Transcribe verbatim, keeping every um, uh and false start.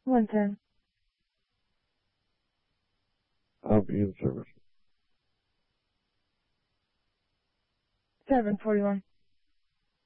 one ten. I'll be in service. seven forty-one.